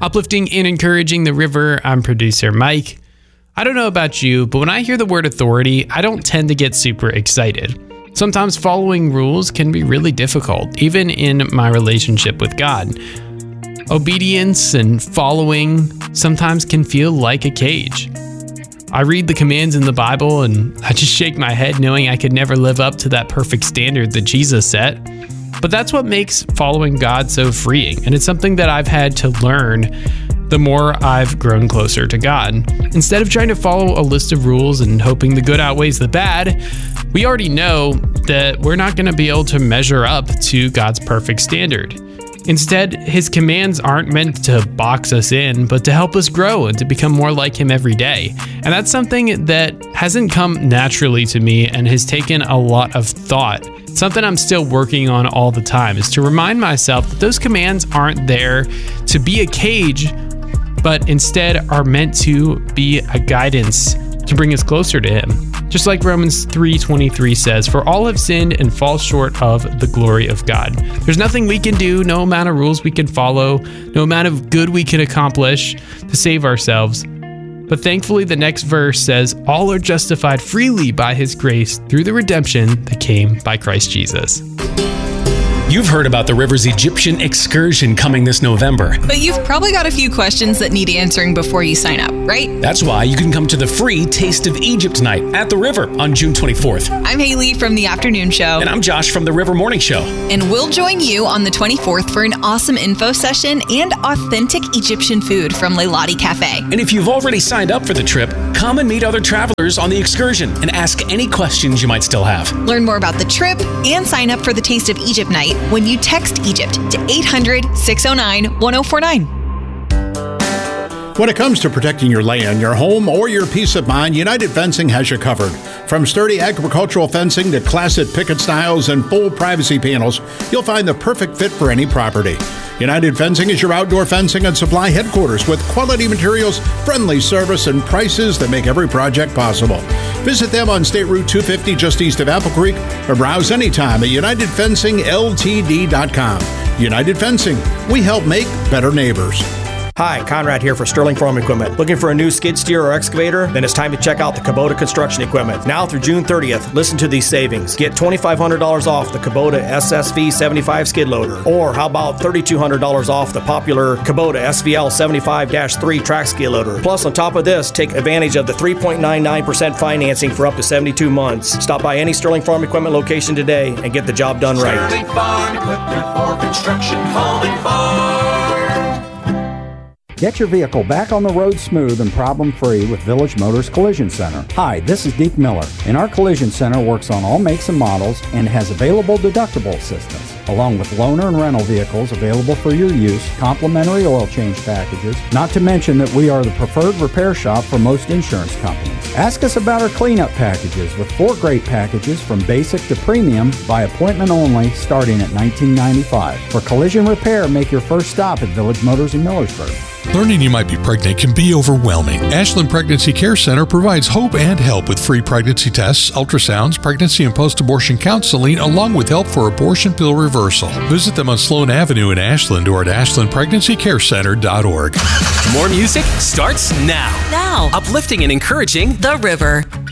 Uplifting and encouraging the river, I'm producer Mike. I don't know about you, but when I hear the word authority, I don't tend to get super excited. Sometimes following rules can be really difficult, even in my relationship with God. Obedience and following sometimes can feel like a cage. I read the commands in the Bible and I just shake my head knowing I could never live up to that perfect standard that Jesus set. But that's what makes following God so freeing, and it's something that I've had to learn the more I've grown closer to God. Instead of trying to follow a list of rules and hoping the good outweighs the bad, we already know that we're not going to be able to measure up to God's perfect standard. Instead, his commands aren't meant to box us in, but to help us grow and to become more like him every day. And that's something that hasn't come naturally to me and has taken a lot of thought. Something I'm still working on all the time is to remind myself that those commands aren't there to be a cage, but instead are meant to be a guidance to bring us closer to him. Just like Romans 3:23 says, "For all have sinned and fall short of the glory of God." There's nothing we can do, no amount of rules we can follow, no amount of good we can accomplish to save ourselves. But thankfully, the next verse says, "All are justified freely by his grace through the redemption that came by Christ Jesus." You've heard about the River's Egyptian excursion coming this November. But you've probably got a few questions that need answering before you sign up, right? That's why you can come to the free Taste of Egypt night at the River on June 24th. I'm Haley from The Afternoon Show. And I'm Josh from the River Morning Show. And we'll join you on the 24th for an awesome info session and authentic Egyptian food from Leilani Cafe. And if you've already signed up for the trip, come and meet other travelers on the excursion and ask any questions you might still have. Learn more about the trip and sign up for the Taste of Egypt night when you text Egypt to 800-609-1049. When it comes to protecting your land, your home, or your peace of mind, United Fencing has you covered. From sturdy agricultural fencing to classic picket styles and full privacy panels, you'll find the perfect fit for any property. United Fencing is your outdoor fencing and supply headquarters with quality materials, friendly service, and prices that make every project possible. Visit them on State Route 250 just east of Apple Creek or browse anytime at UnitedFencingLTD.com. United Fencing, we help make better neighbors. Hi, Conrad here for Sterling Farm Equipment. Looking for a new skid steer or excavator? Then it's time to check out the Kubota Construction Equipment. Now through June 30th, listen to these savings. Get $2,500 off the Kubota SSV 75 skid loader. Or how about $3,200 off the popular Kubota SVL 75-3 track skid loader. Plus, on top of this, take advantage of the 3.99% financing for up to 72 months. Stop by any Sterling Farm Equipment location today and get the job done right. Sterling Farm Equipment for construction, home and farm. Get your vehicle back on the road smooth and problem-free with Village Motors Collision Center. Hi, this is Deke Miller, and our Collision Center works on all makes and models and has available deductible assistance, along with loaner and rental vehicles available for your use, complimentary oil change packages, not to mention that we are the preferred repair shop for most insurance companies. Ask us about our cleanup packages with 4 great packages from basic to premium by appointment only starting at $19.95. For collision repair, make your first stop at Village Motors in Millersburg. Learning you might be pregnant can be overwhelming. Ashland Pregnancy Care Center provides hope and help with free pregnancy tests, ultrasounds, pregnancy and post-abortion counseling, along with help for abortion pill reversal. Visit them on Sloan Avenue in Ashland or at ashlandpregnancycarecenter.org. More music starts now. Now. Uplifting and encouraging The River.